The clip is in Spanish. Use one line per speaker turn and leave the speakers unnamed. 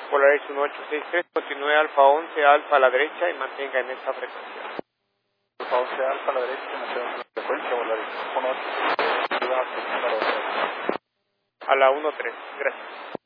Polaris 1863, continúe Alfa 11, Alfa a la derecha y mantenga en esa frecuencia.
Alfa 11, Alfa a la derecha y mantenga en esa frecuencia, Polaris 1863,
A la 13, gracias.